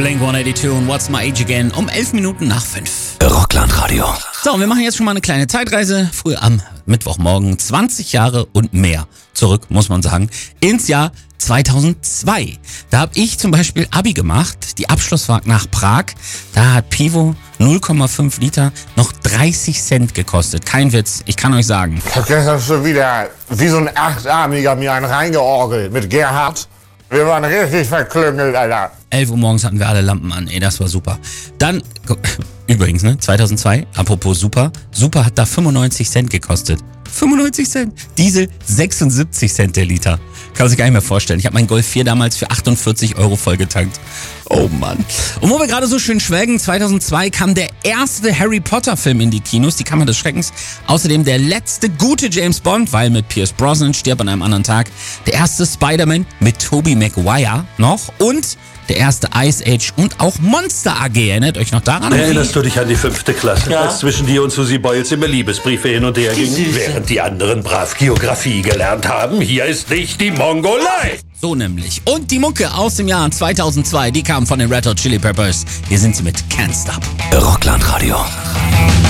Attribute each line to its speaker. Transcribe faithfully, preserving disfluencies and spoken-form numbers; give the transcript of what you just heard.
Speaker 1: Blink hundertzweiundachtzig und What's My Age Again um elf Minuten nach fünf.
Speaker 2: Rockland-Radio.
Speaker 1: So, wir machen jetzt schon mal eine kleine Zeitreise. Früh am Mittwochmorgen, zwanzig Jahre und mehr zurück, muss man sagen, ins Jahr zweitausendzwei. Da habe ich zum Beispiel Abi gemacht, die Abschlussfahrt nach Prag. Da hat Pivo null Komma fünf Liter noch dreißig Cent gekostet. Kein Witz, ich kann euch sagen.
Speaker 3: Ich hab gestern schon wieder wie so ein Achtarmiger mir einen reingeorgelt mit Gerhard. Wir waren richtig verklüngelt, Alter.
Speaker 1: elf Uhr morgens hatten wir alle Lampen an, ey, das war super. Dann, übrigens, ne, zweitausendzwei, apropos super, super hat da fünfundneunzig Cent gekostet. fünfundneunzig Cent. Diesel sechsundsiebzig Cent der Liter. Kann man sich gar nicht mehr vorstellen. Ich habe meinen Golf vier damals für achtundvierzig Euro vollgetankt. Oh Mann. Und wo wir gerade so schön schwelgen, zweitausendzwei kam der erste Harry Potter Film in die Kinos, die Kammer des Schreckens. Außerdem der letzte gute James Bond, weil mit Pierce Brosnan stirbt an einem anderen Tag. Der erste Spider-Man mit Tobey Maguire noch und der erste Ice Age und auch Monster A G. Erinnert euch noch daran?
Speaker 4: Erinnerst du dich an die fünfte Klasse,
Speaker 5: Ja.
Speaker 4: als zwischen dir und Susi Boyles immer Liebesbriefe hin und her gingen, während die anderen brav Geografie gelernt haben? Hier ist nicht die Mongolei!
Speaker 1: So nämlich. Und die Mucke aus dem Jahr zweitausendzwei, die kam von den Red Hot Chili Peppers. Hier sind sie mit Can't Stop.
Speaker 2: Rockland-Radio.